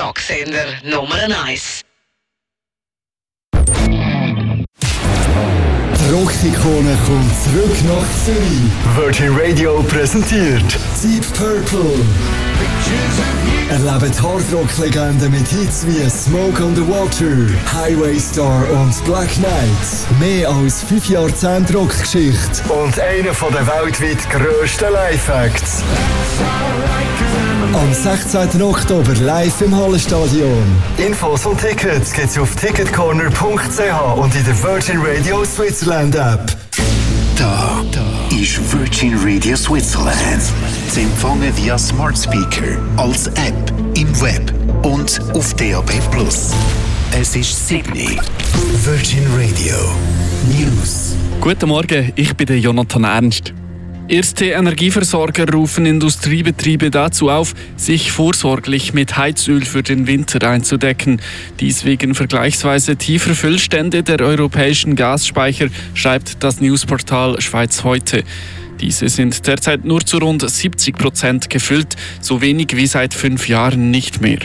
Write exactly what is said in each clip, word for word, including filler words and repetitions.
Rocksender Nummer eins. Die Rock-Ikone kommt zurück nach Zürich. Virgin Radio präsentiert Deep Purple. Erlebt Hardrock-Legenden mit Hits wie Smoke on the Water, Highway Star und Black Knight. Mehr als fünf Jahrzehnte Rockgeschichte und einer der weltweit grössten Live-Acts. Am sechzehnten Oktober live im Hallenstadion. Infos und Tickets gibt's auf ticketcorner punkt c h und in der Virgin Radio Switzerland App. Da, da ist Virgin Radio Switzerland. Zu empfangen via Smart Speaker, als App, im Web und auf D A B plus. Es ist Sydney. Virgin Radio News. Guten Morgen, ich bin der Jonathan Ernst. Erste Energieversorger rufen Industriebetriebe dazu auf, sich vorsorglich mit Heizöl für den Winter einzudecken. Dies wegen vergleichsweise tiefer Füllstände der europäischen Gasspeicher, schreibt das Newsportal Schweiz heute. Diese sind derzeit nur zu rund siebzig Prozent gefüllt, so wenig wie seit fünf Jahren nicht mehr.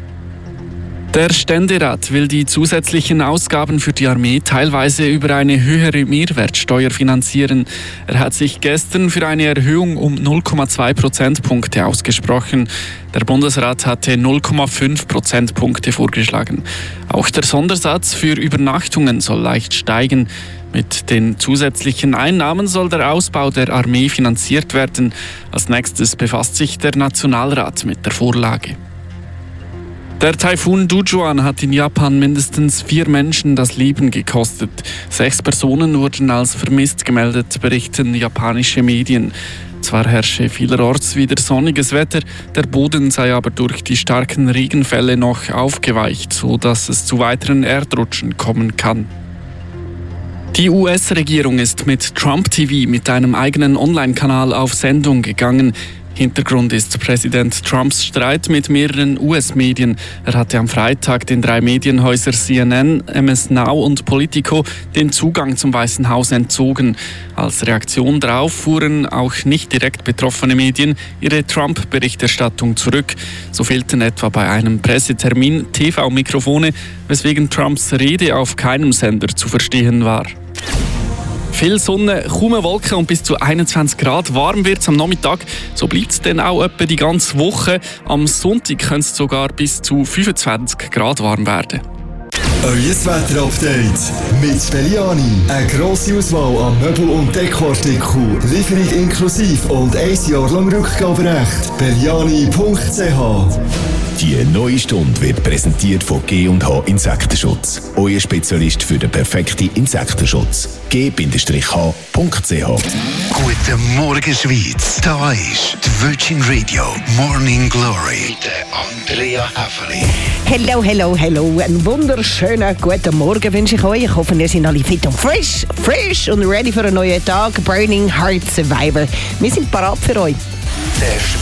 Der Ständerat will die zusätzlichen Ausgaben für die Armee teilweise über eine höhere Mehrwertsteuer finanzieren. Er hat sich gestern für eine Erhöhung um null Komma zwei Prozentpunkte ausgesprochen. Der Bundesrat hatte null Komma fünf Prozentpunkte vorgeschlagen. Auch der Sondersatz für Übernachtungen soll leicht steigen. Mit den zusätzlichen Einnahmen soll der Ausbau der Armee finanziert werden. Als nächstes befasst sich der Nationalrat mit der Vorlage. Der Taifun Dujuan hat in Japan mindestens vier Menschen das Leben gekostet. Sechs Personen wurden als vermisst gemeldet, berichten japanische Medien. Zwar herrsche vielerorts wieder sonniges Wetter, der Boden sei aber durch die starken Regenfälle noch aufgeweicht, sodass es zu weiteren Erdrutschen kommen kann. Die U S-Regierung ist mit Trump T V mit einem eigenen Online-Kanal auf Sendung gegangen. Hintergrund ist Präsident Trumps Streit mit mehreren U S-Medien. Er hatte am Freitag den drei Medienhäusern C N N, M S Now und Politico den Zugang zum Weißen Haus entzogen. Als Reaktion darauf fuhren auch nicht direkt betroffene Medien ihre Trump-Berichterstattung zurück. So fehlten etwa bei einem Pressetermin T V-Mikrofone, weswegen Trumps Rede auf keinem Sender zu verstehen war. Viel Sonne, kaum Wolken und bis zu einundzwanzig Grad. Warm wird es am Nachmittag. So bleibt es dann auch etwa die ganze Woche. Am Sonntag könnte es sogar bis zu fünfundzwanzig Grad warm werden. Euer Wetterupdate mit Belliani. Eine grosse Auswahl an Möbel- und Dekoartikeln. Lieferung inklusiv und ein Jahr lang Rückgaberecht. belliani punkt c h. Die neue Stunde wird präsentiert von G und H Insektenschutz. Euer Spezialist für den perfekten Insektenschutz. G H punkt c h. Guten Morgen, Schweiz. Da ist die Virgin Radio Morning Glory mit Andrea Häfeli. Hello, hello, hello. Einen wunderschönen guten Morgen wünsche ich euch. Ich hoffe, ihr seid alle fit und frisch, frisch und ready für einen neuen Tag. Burning Heart Survivor. Wir sind parat für euch.